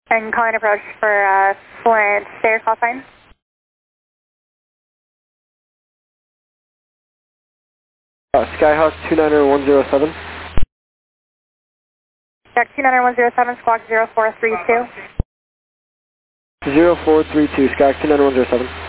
And calling approach for Flint, stay call sign. Skyhawk 290-107. Check 290-107, squawk 0432. 0432, Skyhawk 290-107.